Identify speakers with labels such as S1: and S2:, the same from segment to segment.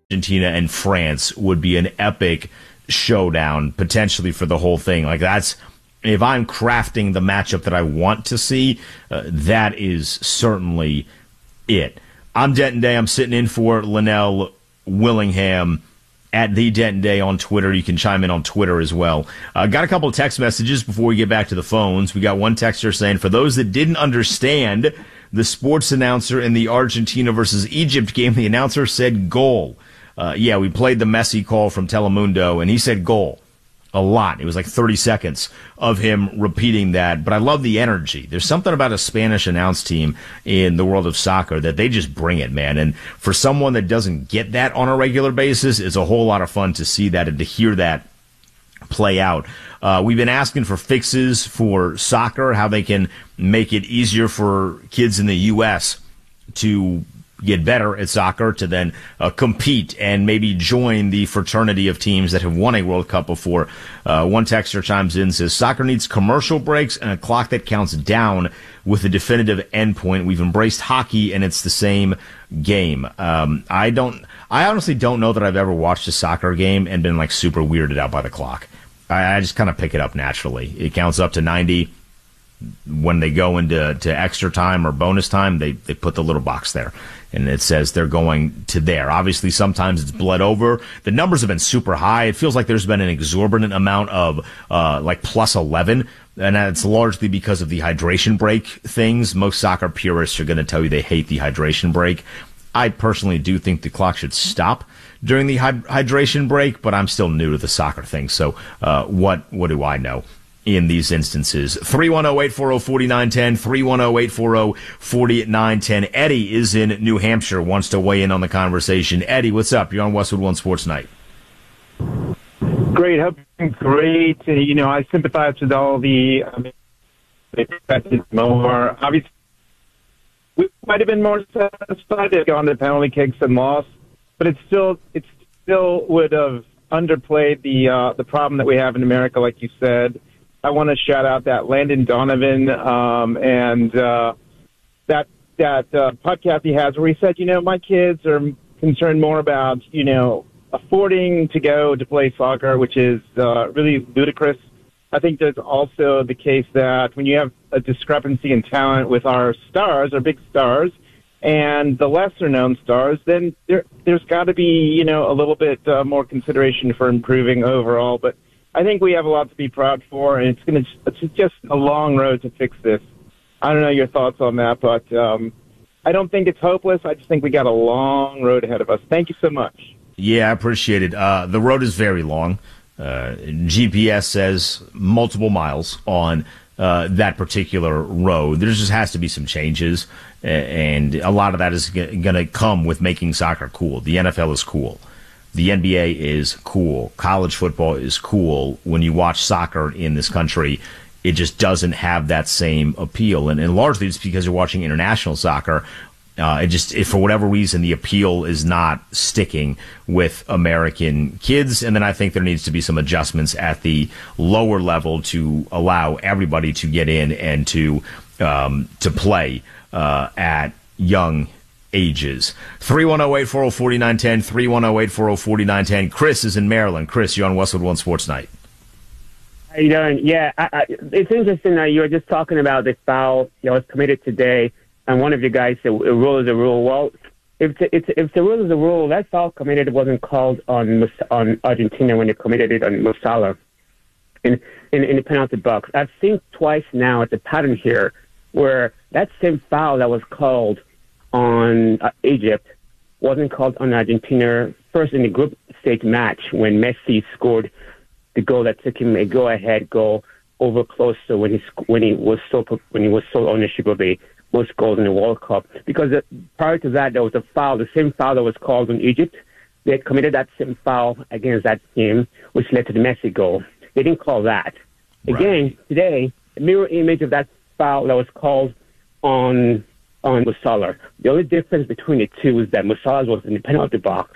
S1: Argentina and France would be an epic showdown potentially for the whole thing. Like, that's, if I'm crafting the matchup that I want to see, that is certainly it. I'm Denton Day. I'm sitting in for Linnell Willingham at the Denton Day on Twitter. You can chime in on Twitter as well. Got a couple of text messages before we get back to the phones. We got one texter saying, for those that didn't understand the sports announcer in the Argentina versus Egypt game, the announcer said goal. Yeah, we played the Messi call from Telemundo, and he said goal a lot. It was like 30 seconds of him repeating that. But I love the energy. There's something about a Spanish announce team in the world of soccer that they just bring it, man. And for someone that doesn't get that on a regular basis, it's a whole lot of fun to see that and to hear that play out. We've been asking for fixes for soccer, how they can make it easier for kids in the U.S. to get better at soccer, to then compete and maybe join the fraternity of teams that have won a World Cup before. One texter chimes in and says, soccer needs commercial breaks and a clock that counts down with a definitive endpoint. We've embraced hockey, and it's the same game. I honestly don't know that I've ever watched a soccer game and been like super weirded out by the clock. I just kind of pick it up naturally. It counts up to 90. When they go into extra time or bonus time, they put the little box there, and it says they're going to there. Obviously, sometimes it's bled over. The numbers have been super high. It feels like there's been an exorbitant amount of like plus 11, and that's largely because of the hydration break things. Most soccer purists are going to tell you they hate the hydration break. I personally do think the clock should stop during the hydration break, but I'm still new to the soccer thing, so what do I know in these instances? 310-840-4910, 310-840-4910. Eddie is in New Hampshire, wants to weigh in on the conversation. Eddie, what's up? You're on Westwood One Sports Night.
S2: Great. Hope you're great. I sympathize with all the expected more. Obviously, we might have been more satisfied to go on the penalty kicks and lost, but it still would have underplayed the problem that we have in America, like you said. I want to shout out that Landon Donovan and that podcast he has where he said, my kids are concerned more about, affording to go to play soccer, which is really ludicrous. I think there's also the case that when you have a discrepancy in talent with our stars, our big stars, and the lesser-known stars, then there's got to be, a little bit more consideration for improving overall. But I think we have a lot to be proud for, and it's just a long road to fix this. I don't know your thoughts on that, but I don't think it's hopeless. I just think we got a long road ahead of us. Thank you so much.
S1: Yeah, I appreciate it. The road is very long. GPS says multiple miles on that particular road. There just has to be some changes, and a lot of that is going to come with making soccer cool. The NFL is cool. The NBA is cool. College football is cool. When you watch soccer in this country, it just doesn't have that same appeal. And largely it's because you're watching international soccer. For whatever reason, the appeal is not sticking with American kids. And then I think there needs to be some adjustments at the lower level to allow everybody to get in and to play at young ages. 310-840-4910, 310-840-4910. Chris is in Maryland. Chris, you're on Westwood One Sports Night.
S3: How you doing? Yeah, it's interesting that you were just talking about the foul that was committed today, and one of you guys said a rule is a rule. Well, if the rule is a rule, that foul committed wasn't called on Argentina when they committed it on Musala in the penalty box. I've seen twice now at the pattern here where that same foul that was called on Egypt wasn't called on Argentina. First in the group stage match when Messi scored the goal that took him a go-ahead goal over closer when he was so ownership of the most goals in the World Cup. Because prior to that, there was a foul, the same foul that was called on Egypt. They had committed that same foul against that team, which led to the Messi goal. They didn't call that. Right. Again, today, a mirror image of that foul that was called on Musala. The only difference between the two is that Musala was in the penalty box,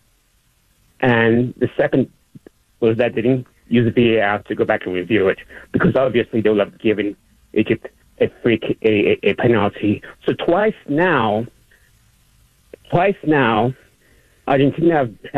S3: and the second was that they didn't use the VAR to go back and review it, because obviously they would have given Egypt a penalty. So twice now, Argentina